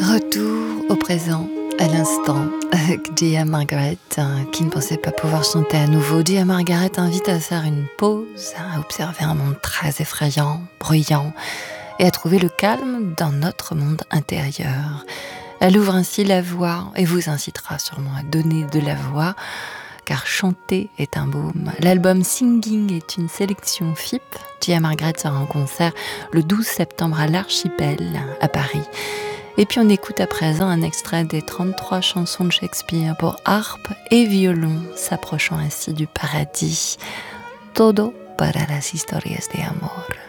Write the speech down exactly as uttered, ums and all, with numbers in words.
Retour au présent, à l'instant, avec Dia Margaret, hein, qui ne pensait pas pouvoir chanter à nouveau. Dia Margaret invite à faire une pause, à observer un monde très effrayant, bruyant, et à trouver le calme dans notre monde intérieur. Elle ouvre ainsi la voie et vous incitera sûrement à donner de la voix, car chanter est un baume. L'album Singing est une sélection F I P. Dia Margaret sera en concert le douze septembre à l'Archipel, à Paris. Et puis on écoute à présent un extrait des trente-trois chansons de Shakespeare pour harpe et violon, s'approchant ainsi du paradis. Todo para las historias de amor.